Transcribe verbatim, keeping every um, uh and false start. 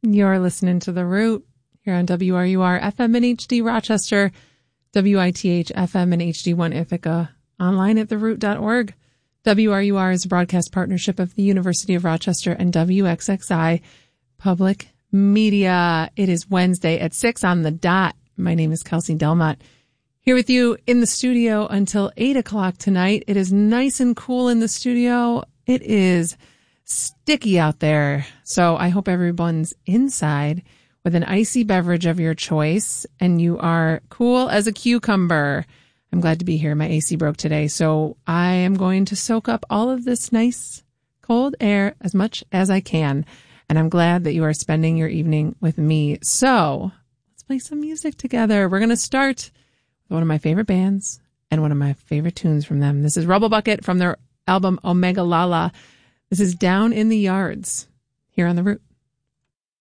You're listening to The Root here on W R U R F M and H D Rochester, W I T H F M and H D one Ithaca, online at the root dot org. W R U R is a broadcast partnership of the University of Rochester and W X X I Public Media. It is Wednesday at six on the dot. My name is Kelsey Delmont, here with you in the studio until eight o'clock tonight. It is nice and cool in the studio. It is sticky out there, so I hope everyone's inside with an icy beverage of your choice and you are cool as a cucumber. I'm glad to be here. My A C broke today, so I am going to soak up all of this nice cold air as much as I can, and I'm glad that you are spending your evening with me. So let's play some music together. We're going to start with one of my favorite bands and one of my favorite tunes from them. This is Rubble Bucket from their album Omega Lala. This is Down in the Yards here on The Root.